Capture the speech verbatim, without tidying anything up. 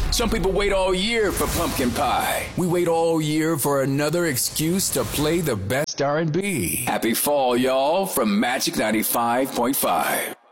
Some people wait all year for pumpkin pie. We wait all year for another excuse to play the best R and B. Happy fall, y'all, from Magic ninety-five point five.